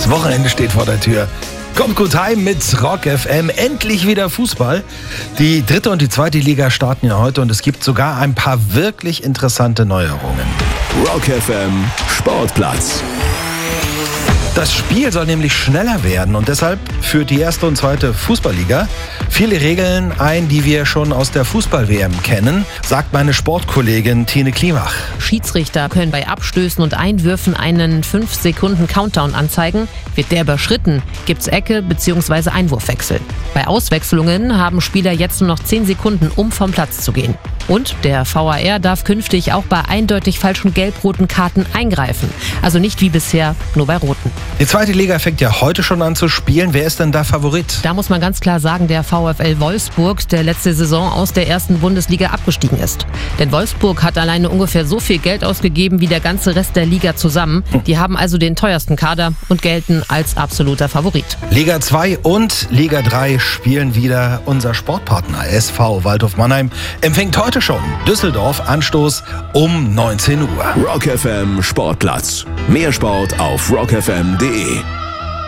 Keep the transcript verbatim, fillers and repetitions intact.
Das Wochenende steht vor der Tür. Kommt gut heim mit Rock F M. Endlich wieder Fußball. Die dritte und die zweite Liga starten ja heute und es gibt sogar ein paar wirklich interessante Neuerungen. Rock F M Sportplatz. Das Spiel soll nämlich schneller werden und deshalb führt die erste und zweite Fußballliga viele Regeln ein, die wir schon aus der Fußball-W M kennen, sagt meine Sportkollegin Tine Klimach. Schiedsrichter können bei Abstößen und Einwürfen einen fünf Sekunden Countdown anzeigen. Wird der überschritten, gibt's Ecke bzw. Einwurfwechsel. Bei Auswechslungen haben Spieler jetzt nur noch zehn Sekunden, um vom Platz zu gehen. Und der V A R darf künftig auch bei eindeutig falschen gelb-roten Karten eingreifen. Also nicht wie bisher, nur bei roten. Die zweite Liga fängt ja heute schon an zu spielen. Wer ist denn da Favorit? Da muss man ganz klar sagen, der VfL Wolfsburg, der letzte Saison aus der ersten Bundesliga abgestiegen ist. Denn Wolfsburg hat alleine ungefähr so viel Geld ausgegeben wie der ganze Rest der Liga zusammen. Die haben also den teuersten Kader und gelten als absoluter Favorit. Liga zwei und Liga drei spielen wieder. Unser Sportpartner S V Waldhof Mannheim empfängt heute schon Düsseldorf, Anstoß um neunzehn Uhr. Rock F M Sportplatz. Mehr Sport auf rock f m punkt d e.